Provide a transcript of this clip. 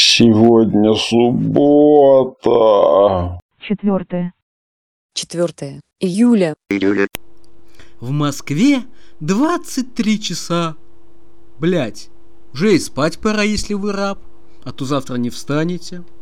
Сегодня суббота. 4 июля. В Москве 23 часа. Блять, уже и спать пора, если вы раб, а то завтра не встанете.